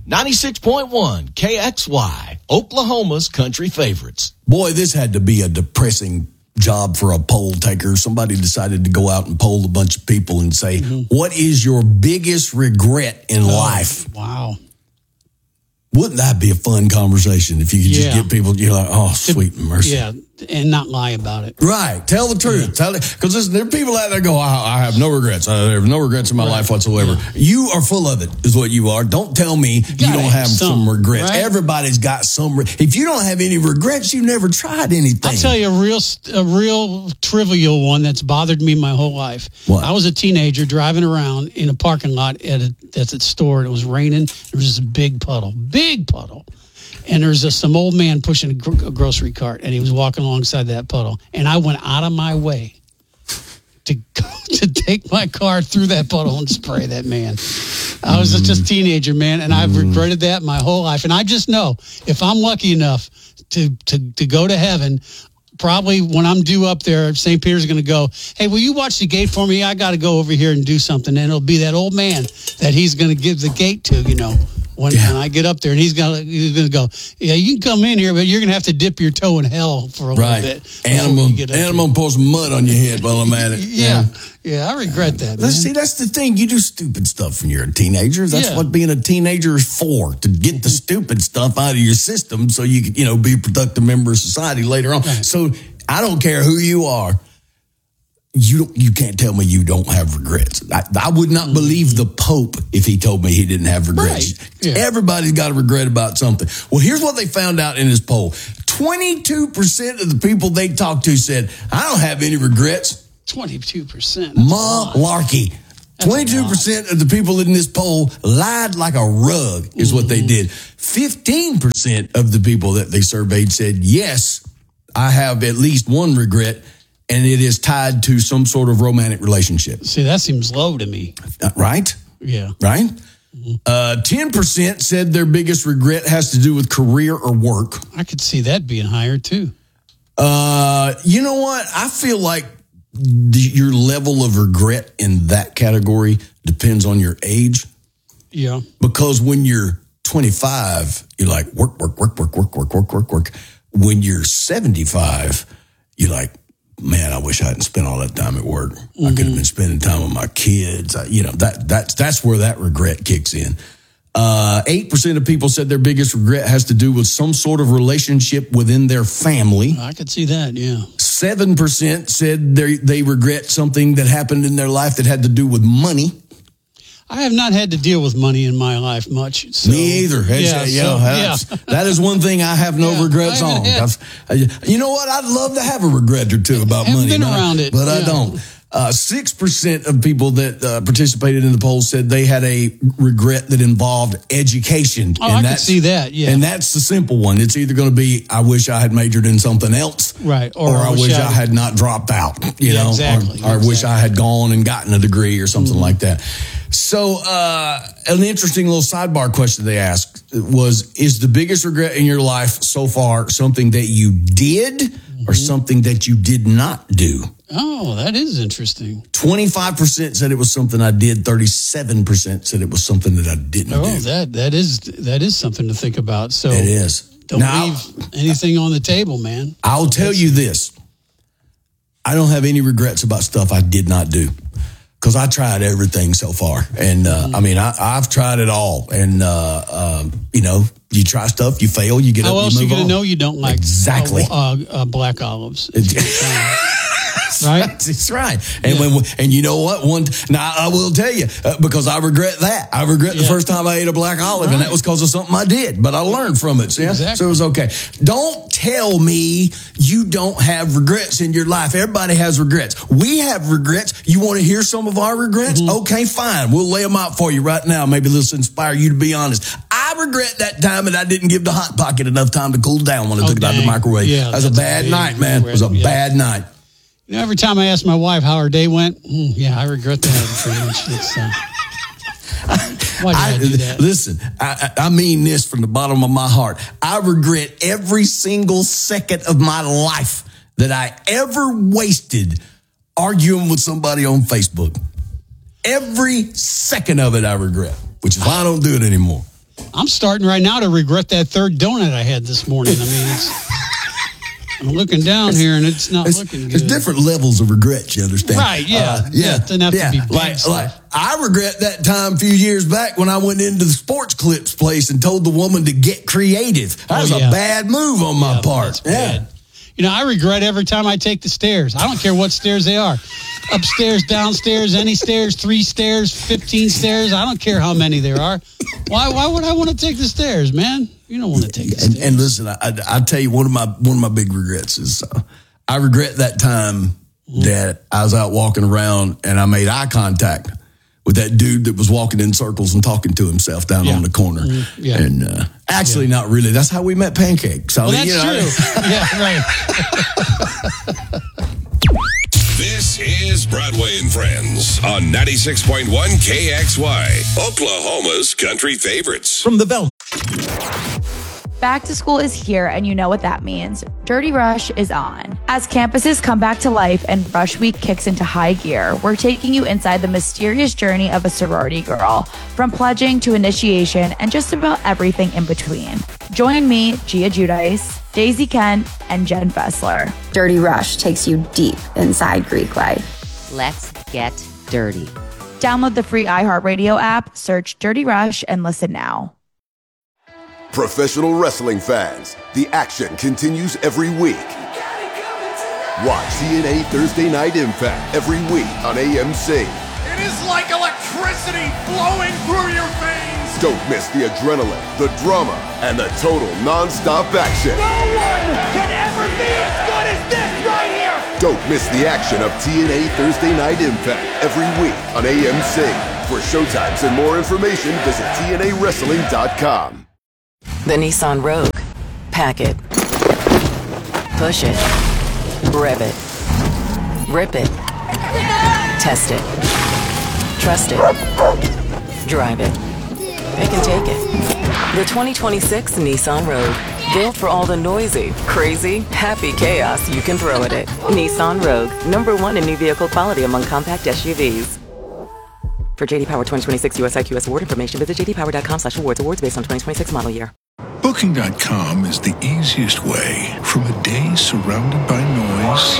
96.1 KXY, Oklahoma's country favorites. Boy, this had to be a depressing job for a poll taker. Somebody decided to go out and poll a bunch of people and say, what is your biggest regret in life? Wow. Wouldn't that be a fun conversation if you could just get people, you're like, oh, sweet mercy. Yeah, and not lie about it. Right. Tell the truth. Because there are people out there go, I have no regrets. I have no regrets in my life whatsoever. Yeah. You are full of it, is what you are. Don't tell me you don't have some regrets. Right? Everybody's got some. If you don't have any regrets, you never tried anything. I'll tell you a real trivial one that's bothered me my whole life. What? I was a teenager driving around in a parking lot at a store. And it was raining. There was this big puddle. And there's some old man pushing a grocery cart, and he was walking alongside that puddle. And I went out of my way to take my car through that puddle and spray that man. I was just a teenager, man, and I've regretted that my whole life. And I just know if I'm lucky enough to go to heaven, probably when I'm due up there, St. Peter's going to go, hey, will you watch the gate for me? I got to go over here and do something. And it'll be that old man that he's going to give the gate to, When I get up there, and he's gonna go, yeah, you can come in here, but you're gonna have to dip your toe in hell for a little bit. And I'm gonna pour some mud on your head while I'm at it. Yeah, I regret that. Man. See, that's the thing. You do stupid stuff when you're a teenager. That's what being a teenager is for, to get the stupid stuff out of your system so you can, be a productive member of society later on. Right. So I don't care who you are. You can't tell me you don't have regrets. I would not believe the Pope if he told me he didn't have regrets. Right. Yeah. Everybody's got a regret about something. Well, here's what they found out in this poll. 22% of the people they talked to said, I don't have any regrets. 22%. Malarkey. 22% of the people in this poll lied like a rug is what they did. 15% of the people that they surveyed said, yes, I have at least one regret, and it is tied to some sort of romantic relationship. See, that seems low to me. Right? Yeah. Right? 10% said their biggest regret has to do with career or work. I could see that being higher, too. You know what? I feel like your level of regret in that category depends on your age. Yeah. Because when you're 25, you're like, work. When you're 75, you're like, man, I wish I hadn't spent all that time at work. I could have been spending time with my kids. That's where that regret kicks in. 8% of people said their biggest regret has to do with some sort of relationship within their family. I could see that, yeah. 7% said they regret something that happened in their life that had to do with money. I have not had to deal with money in my life much. So. Me either. That is one thing I have no regrets on. You know what? I'd love to have a regret or two about money. Been around it. But I don't. 6% of people that participated in the poll said they had a regret that involved education. Oh, I can see that, yeah. And that's the simple one. It's either going to be, I wish I had majored in something else. Right. Or I wish I had not dropped out, Exactly. Or wish I had gone and gotten a degree or something like that. So, an interesting little sidebar question they asked was, is the biggest regret in your life so far something that you did or something that you did not do? Oh, that is interesting. 25% said it was something I did. 37% said it was something that I didn't do. Oh, that is something to think about. So it is. Don't leave anything on the table, man. I'll tell you this. I don't have any regrets about stuff I did not do. Because I tried everything so far. And, I've tried it all. And, you try stuff, you fail, you get up, you move on. How else are you going to know you don't like black olives? Right? That's right. And you know what? Now, I will tell you, because I regret that. I regret the first time I ate a black olive, and that was because of something I did. But I learned from it. Exactly. So it was okay. Don't tell me you don't have regrets in your life. Everybody has regrets. We have regrets. You want to hear some of our regrets? Okay, fine. We'll lay them out for you right now. Maybe this will inspire you to be honest. I regret that time that I didn't give the Hot Pocket enough time to cool down when I took it out of the microwave. Yeah, that was a bad night, man. It was a bad night. Every time I ask my wife how her day went, I regret that pretty much. Why did I do that? Listen, I mean this from the bottom of my heart. I regret every single second of my life that I ever wasted arguing with somebody on Facebook. Every second of it I regret, which is why I don't do it anymore. I'm starting right now to regret that third donut I had this morning. I mean, I'm looking down here and it's not looking good. There's different levels of regret, you understand? Right, yeah. It doesn't have to be big like stuff. I regret that time a few years back when I went into the Sports Clips place and told the woman to get creative. That was a bad move on my part. Bad. You know, I regret every time I take the stairs. I don't care what stairs they are. Upstairs, downstairs, any stairs, 3 stairs, 15 stairs. I don't care how many there are. Why would I want to take the stairs, man? You don't want to take the stairs. And listen, I tell you, one of my big regrets is I regret that time that I was out walking around and I made eye contact with that dude that was walking in circles and talking to himself down on the corner. And actually, not really. That's how we met Pancake. So, well, that's true. Yeah, right. This is Broadway and Friends on 96.1 KXY, Oklahoma's country favorites. From the Velvet. Back to school is here, and you know what that means. Dirty Rush is on. As campuses come back to life and Rush Week kicks into high gear, we're taking you inside the mysterious journey of a sorority girl, from pledging to initiation and just about everything in between. Join me, Gia Giudice, Daisy Kent, and Jen Fessler. Dirty Rush takes you deep inside Greek life. Let's get dirty. Download the free iHeartRadio app, search Dirty Rush, and listen now. Professional wrestling fans, the action continues every week. Watch TNA Thursday Night Impact every week on AMC. It is like electricity flowing through your veins. Don't miss the adrenaline, the drama, and the total non-stop action. No one can ever be as good as this right here. Don't miss the action of TNA Thursday Night Impact every week on AMC. For showtimes and more information, visit TNAWrestling.com. The Nissan Rogue. Pack it. Push it. Rev it. Rip it. Test it. Trust it. Drive it. Pick and take it. The 2026 Nissan Rogue. Built for all the noisy, crazy, happy chaos you can throw at it. Nissan Rogue. #1 in new vehicle quality among compact SUVs. For JD Power 2026 US IQS award information, visit jdpower.com/awards. Awards based on 2026 model year. Booking.com is the easiest way from a day surrounded by noise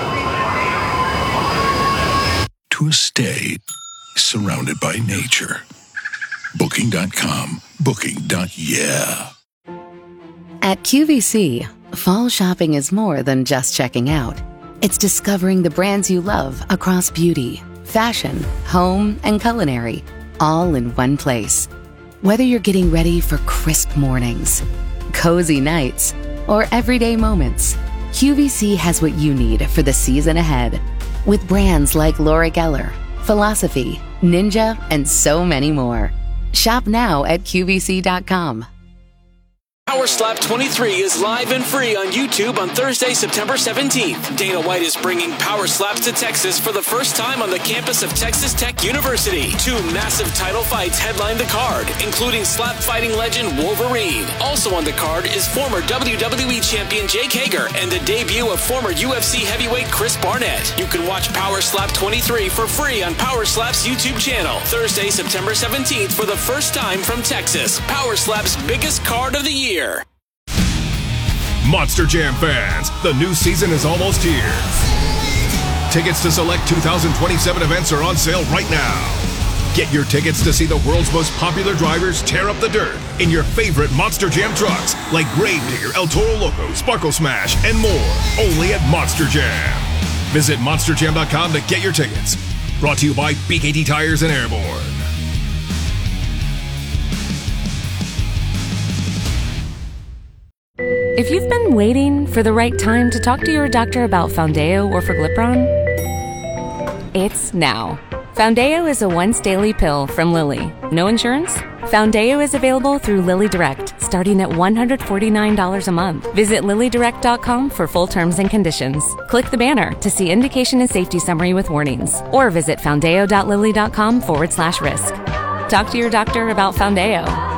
to a stay surrounded by nature. Booking.com. Booking.yeah. At QVC, fall shopping is more than just checking out. It's discovering the brands you love across beauty, fashion, home, and culinary, all in one place. Whether you're getting ready for crisp mornings, cozy nights, or everyday moments, QVC has what you need for the season ahead. With brands like Laura Geller, Philosophy, Ninja, and so many more. Shop now at QVC.com. Power Slap 23 is live and free on YouTube on Thursday, September 17th. Dana White is bringing Power Slaps to Texas for the first time on the campus of Texas Tech University. 2 massive title fights headline the card, including slap fighting legend Wolverine. Also on the card is former WWE champion Jake Hager and the debut of former UFC heavyweight Chris Barnett. You can watch Power Slap 23 for free on Power Slap's YouTube channel. Thursday, September 17th for the first time from Texas. Power Slap's biggest card of the year. Monster Jam fans, the new season is almost here. Tickets to select 2027 events are on sale right now. Get your tickets to see the world's most popular drivers tear up the dirt in your favorite Monster Jam trucks like Gravedigger, El Toro Loco, Sparkle Smash, and more. Only at Monster Jam. Visit monsterjam.com to get your tickets. Brought to you by BKT Tires and Airborne. If you've been waiting for the right time to talk to your doctor about Foundeo or Forglipron, it's now. Foundeo is a once-daily pill from Lilly. No insurance? Foundeo is available through Lilly Direct, starting at $149 a month. Visit LillyDirect.com for full terms and conditions. Click the banner to see indication and safety summary with warnings, or visit foundeo.lilly.com/risk. Talk to your doctor about Foundeo.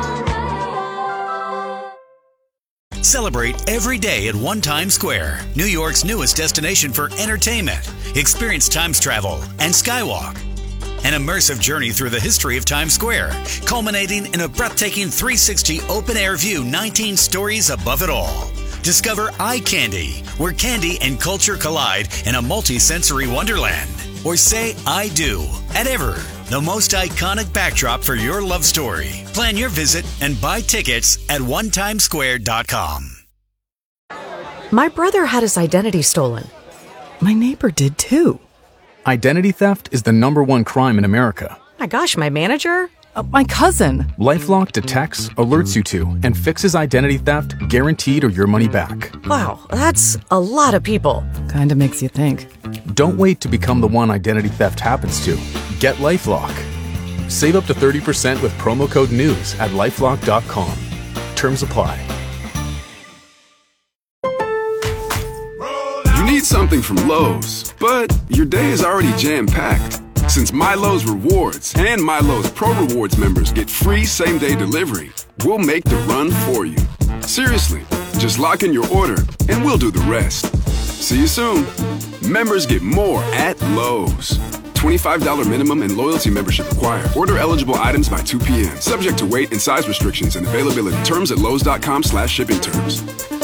Celebrate every day at One Times Square, New York's newest destination for entertainment. Experience Times Travel and Skywalk. An immersive journey through the history of Times Square, culminating in a breathtaking 360 open-air view 19 stories above it all. Discover Eye Candy, where candy and culture collide in a multi-sensory wonderland. Or say I do at Ever, the most iconic backdrop for your love story. Plan your visit and buy tickets at onetimesquare.com. My brother had his identity stolen. My neighbor did too. Identity theft is the #1 crime in America. My gosh, my manager? My cousin. LifeLock detects, alerts you to, and fixes identity theft guaranteed or your money back. Wow, that's a lot of people. Kinda makes you think. Don't wait to become the one identity theft happens to. Get LifeLock. Save up to 30% with promo code NEWS at LifeLock.com. Terms apply. You need something from Lowe's, but your day is already jam-packed. Since MyLowe's Rewards and MyLowe's Pro Rewards members get free same-day delivery, we'll make the run for you. Seriously, just lock in your order and we'll do the rest. See you soon. Members get more at Lowe's. $25 minimum and loyalty membership required. Order eligible items by 2 p.m. Subject to weight and size restrictions and availability. Terms at lowes.com/shipping terms.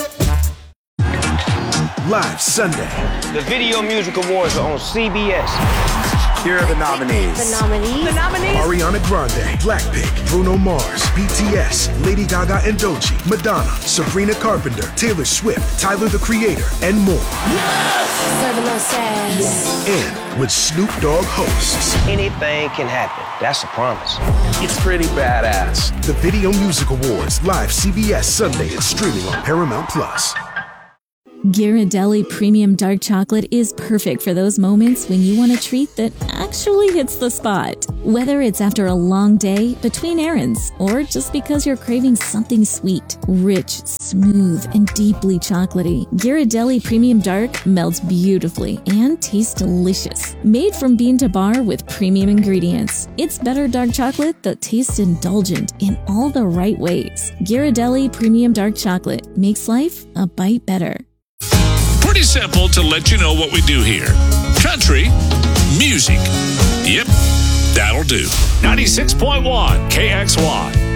Live Sunday. The Video Music Awards are on CBS. Here are the nominees. Ariana Grande, Blackpink, Bruno Mars, BTS, Lady Gaga and Doechii, Madonna, Sabrina Carpenter, Taylor Swift, Tyler the Creator, and more. And with Snoop Dogg hosts. Anything can happen. That's a promise. It's pretty badass. The Video Music Awards, live CBS Sunday and streaming on Paramount+. Ghirardelli Premium Dark Chocolate is perfect for those moments when you want a treat that actually hits the spot. Whether it's after a long day, between errands, or just because you're craving something sweet, rich, smooth, and deeply chocolatey, Ghirardelli Premium Dark melts beautifully and tastes delicious. Made from bean to bar with premium ingredients, it's better dark chocolate that tastes indulgent in all the right ways. Ghirardelli Premium Dark Chocolate makes life a bite better. Pretty simple to let you know what we do here. Country music. Yep, that'll do. 96.1 KXY.